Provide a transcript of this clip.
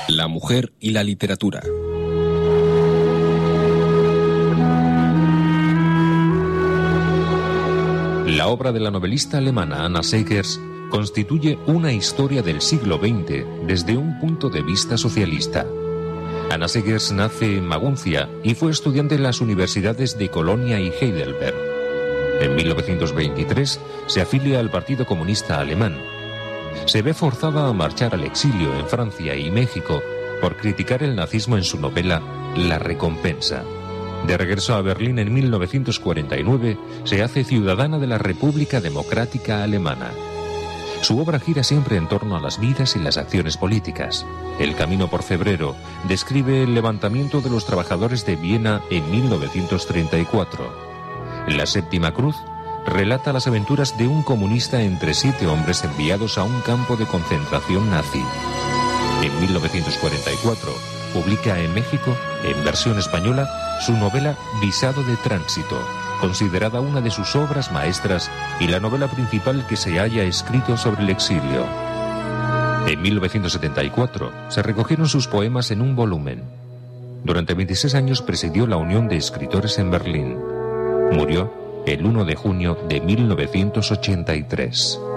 La mujer y la literatura. La obra de la novelista alemana Anna Seghers constituye una historia del siglo XX desde un punto de vista socialista. Anna Seghers nace en Maguncia y fue estudiante en las universidades de Colonia y Heidelberg. En 1923 se afilia al Partido Comunista Alemán. Se ve forzada a marchar al exilio en Francia y México por criticar el nazismo en su novela La recompensa. De regreso a Berlín en 1949, se hace ciudadana de la República Democrática Alemana. Su obra gira siempre en torno a las vidas y las acciones políticas. El Camino por Febrero describe el levantamiento de los trabajadores de Viena en 1934. La Séptima Cruz relata las aventuras de un comunista entre 7 hombres enviados a un campo de concentración nazi. En 1944 publica en México, en versión española, su novela Visado de Tránsito, considerada una de sus obras maestras y la novela principal que se haya escrito sobre el exilio. En 1974 se recogieron sus poemas en un volumen. Durante 26 años presidió la Unión de Escritores en Berlín. Murió el 1 de junio de 1983.